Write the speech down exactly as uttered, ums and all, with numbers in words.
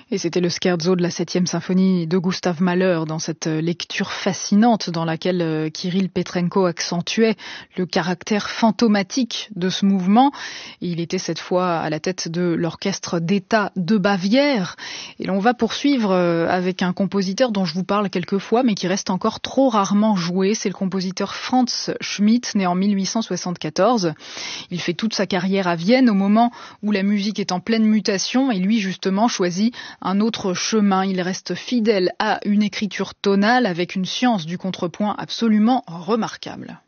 Et c'était le scherzo de la septième symphonie de Gustav Mahler dans cette lecture fascinante dans laquelle Kirill Petrenko accentuait le caractère fantomatique de ce mouvement. Il était cette fois à la tête de l'orchestre d'État de Bavière. Et l'on va poursuivre avec un compositeur dont je vous parle quelquefois mais qui reste encore trop rarement joué. C'est le compositeur Franz Schmidt, né en mille huit cent soixante-quatorze. Il fait toute sa carrière à Vienne au moment où la musique est en pleine mutation et lui justement choisit un autre chemin. Il reste fidèle à une écriture tonale avec une science du contrepoint absolument remarquable.